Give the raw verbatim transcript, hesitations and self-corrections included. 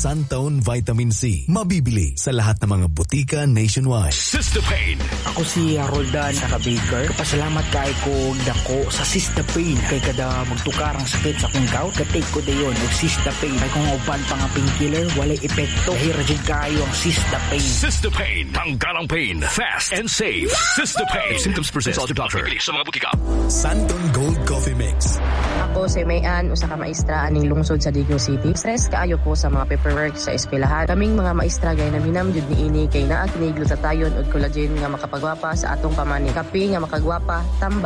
Suntown Vitamin C. Mabibili sa lahat ng mga butika nationwide. Sistapain. Ako si Roldan Naka-Baker. Kapasalamat kay ko dako sa Sistapain. Kay kada magtukar ang sakit sa kong gout, katake ko dayon og Sistapain. Kay kung uban pa nga painkiller, walay epekto. Dahil rajin kayo ang Sistapain. Sistapain. Tanggalang pain. Fast and safe. Sistapain. If symptoms persist, consult your doctor. Bibili sa mga butika. Suntown Gold Coffee Mix. Ako si Mayan, usa ka maestra aning lungsod sa Digos City. Stress kaayo ko sa mga paperwork sa eskwelahan. Kaming mga maestra gay naminam jud niini kay naa kini glutatayon ug collagen nga makapagwapa sa atong pamani. Kape nga makagwapa, tamba